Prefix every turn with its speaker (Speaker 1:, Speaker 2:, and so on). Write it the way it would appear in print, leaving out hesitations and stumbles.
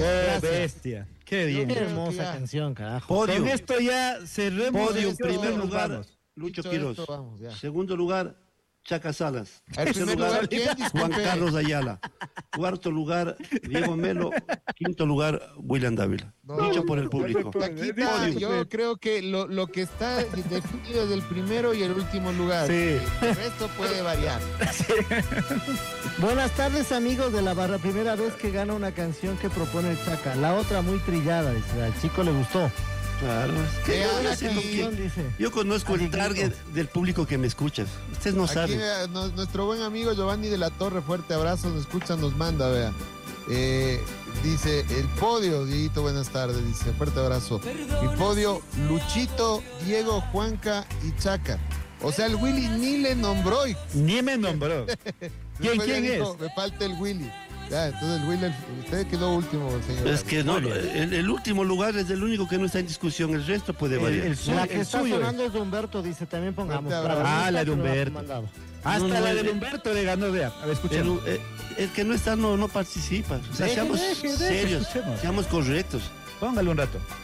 Speaker 1: Gracias.
Speaker 2: bestia. Qué bien.
Speaker 1: Qué hermosa canción, carajo.
Speaker 2: Con
Speaker 3: Podio.
Speaker 2: esto ya cerremos.
Speaker 3: Podio,
Speaker 2: esto,
Speaker 3: primer
Speaker 2: nos
Speaker 3: lugar,
Speaker 2: vamos.
Speaker 3: Lucho
Speaker 1: Dicho
Speaker 3: Quiroz.
Speaker 1: esto, vamos, ya.
Speaker 3: Segundo lugar, Chaca Salas.
Speaker 1: El
Speaker 3: Tercer
Speaker 1: primer lugar, ¿quién?
Speaker 3: Juan
Speaker 1: Disculpe.
Speaker 3: Carlos Ayala. Cuarto lugar, Diego Melo. Quinto lugar, William Dávila.
Speaker 1: No,
Speaker 3: Dicho por el público.
Speaker 1: Taquita, yo creo que lo que está definido es el primero y el último lugar.
Speaker 2: Sí.
Speaker 1: El resto puede variar. Buenas tardes, amigos de la barra. Primera vez que gana una canción que propone el Chaca. La otra muy trillada, dice. Al chico le gustó.
Speaker 3: Claro, es que yo,
Speaker 1: Una
Speaker 3: sé lo que-
Speaker 1: canción, dice.
Speaker 3: yo conozco el
Speaker 1: Adivino.
Speaker 3: target del público que me escucha. Ustedes no
Speaker 1: Aquí
Speaker 3: saben.
Speaker 1: vea, nuestro buen amigo Giovanni de la Torre, fuerte abrazo, nos escucha, nos manda, vea. Dice, el podio, Dieguito, buenas tardes, dice, fuerte abrazo. Mi podio, Luchito, Diego, Juanca y Chaca. O sea, el Willy ni le nombró. Y
Speaker 2: Ni me nombró.
Speaker 1: después ya
Speaker 2: ¿Quién
Speaker 1: dijo,
Speaker 2: es?
Speaker 1: me falta el Willy. Ya, entonces el Willy, usted quedó último, señor.
Speaker 3: Es que no,
Speaker 2: Muy bien.
Speaker 3: el último lugar es el único que no está en discusión. El resto puede variar.
Speaker 1: La que
Speaker 2: el
Speaker 1: está
Speaker 2: suyo
Speaker 1: sonando es de Humberto, dice, también pongamos. Fuerte abrazo.
Speaker 2: Ah, la de
Speaker 1: Que lo ha
Speaker 2: Humberto.
Speaker 1: mandado.
Speaker 2: Hasta
Speaker 3: No,
Speaker 2: la
Speaker 3: el-
Speaker 2: del Humberto le ganó, vea. A ver, escuchemos.
Speaker 3: El que no está no participa. O sea,
Speaker 2: Deje,
Speaker 3: seamos
Speaker 2: deje,
Speaker 3: serios,
Speaker 2: escuchemos.
Speaker 3: seamos correctos.
Speaker 2: Póngale un rato.